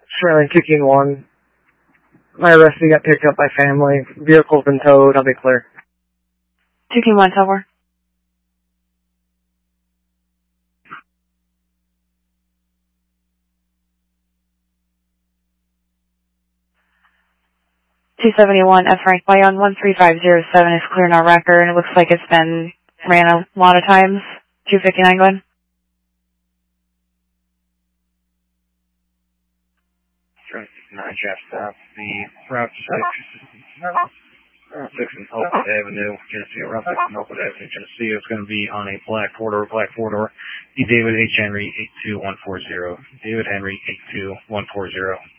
Sherman 2-1. My arrestee got picked up by family. Vehicle's been towed. I'll be clear. 2-1, Tower. 271 F. Frank Bayonne 13507 is clear in our record. It looks like it's been ran a lot of times. 259, go ahead. Nine Jeff stop. The Route 6 and Oakwood Avenue, Genesee. Route 6 and Oakwood Avenue, Genesee. It's going to be on a black four-door. David H. Henry 82140. David Henry 82140.